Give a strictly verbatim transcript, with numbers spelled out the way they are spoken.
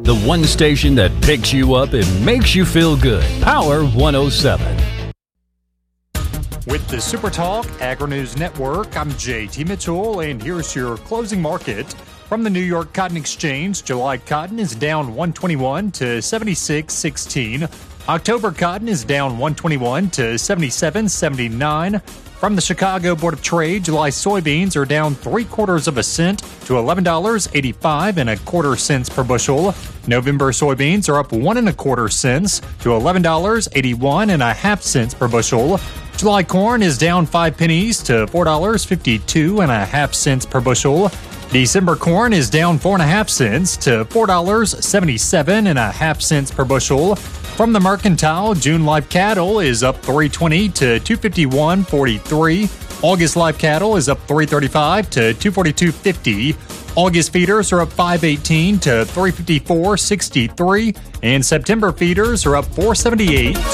The one station that picks you up and makes you feel good. Power one oh seven. With the Super Talk Agri-News Network, I'm J T Mitchell, and here's your closing market. From the New York Cotton Exchange, July cotton is down one twenty-one to seventy-six sixteen. October cotton is down one twenty-one to seventy-seven seventy-nine. From the Chicago Board of Trade, July soybeans are down three quarters of a cent to eleven dollars and eighty-five and a quarter cents per bushel. November soybeans are up one and a quarter cents to eleven dollars and eighty-one and a half cents per bushel. July corn is down five pennies to four dollars and fifty-two and a half cents per bushel. December corn is down four and a half cents to four dollars and seventy-seven and a half cents per bushel. From the Mercantile, June live cattle is up three twenty to two fifty-one forty-three. August live cattle is up three thirty-five to two forty-two fifty. August feeders are up five eighteen to three fifty-four sixty-three, and September feeders are up four seventy-eight